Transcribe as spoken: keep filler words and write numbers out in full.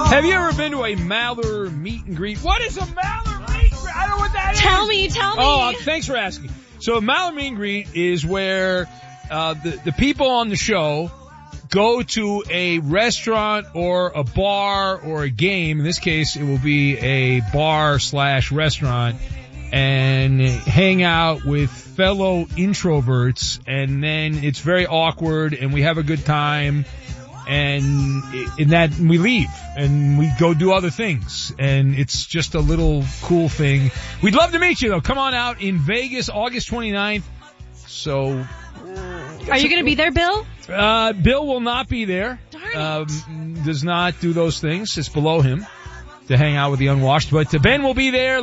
Have you ever been to a Maller meet and greet? What is a Maller meet and greet? I don't know what that is. Tell me, tell me. Oh, uh, thanks for asking. So a Maller meet and greet is where uh, the, the people on the show go to a restaurant or a bar or a game. In this case, it will be a bar slash restaurant and hang out with fellow introverts. And then it's very awkward and we have a good time. And in that we leave and we go do other things. And it's just a little cool thing. We'd love to meet you though. Come on out in Vegas, August twenty-ninth. So. Are you going to be there, Bill? Uh, Bill will not be there. Darn it. Um, does not do those things. It's below him to hang out with the unwashed. But uh, Ben will be there.